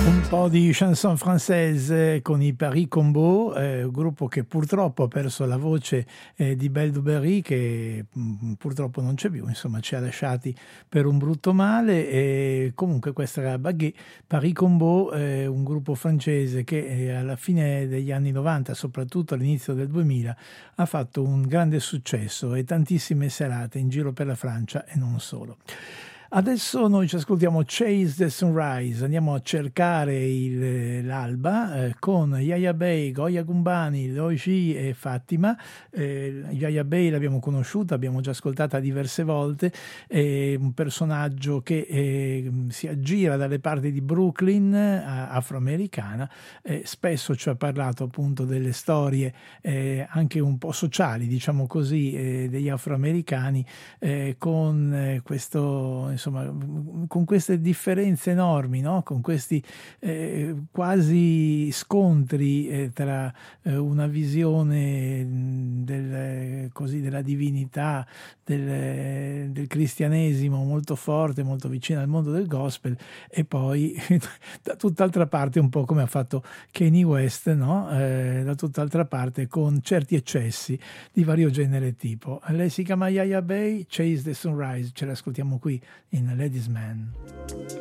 Un po' di chanson française con i Paris Combo, un gruppo che purtroppo ha perso la voce di Belle Duberry, che purtroppo non c'è più, insomma ci ha lasciati per un brutto male. E comunque questa era Baguet. Paris Combo, un gruppo francese che alla fine degli anni 90, soprattutto all'inizio del 2000, ha fatto un grande successo e tantissime serate in giro per la Francia e non solo. Adesso noi ci ascoltiamo Chase the Sunrise, andiamo a cercare l'alba con Yaya Bey, Goya Gumbani, Logi e Fatima. Yaya Bey l'abbiamo conosciuta, abbiamo già ascoltata diverse volte, è un personaggio che si aggira dalle parti di Brooklyn, afroamericana, spesso ci ha parlato appunto delle storie anche un po' sociali, diciamo così, degli afroamericani, con questo, insomma, con queste differenze enormi, no? Con questi quasi scontri tra una visione della divinità del cristianesimo molto forte, molto vicina al mondo del gospel, e poi da tutt'altra parte, un po' come ha fatto Kanye West, no? Da tutt'altra parte, con certi eccessi di vario genere e tipo. Lei si chiama Yaya Bey, Chase the Sunrise, ce l'ascoltiamo qui in Ladies Man.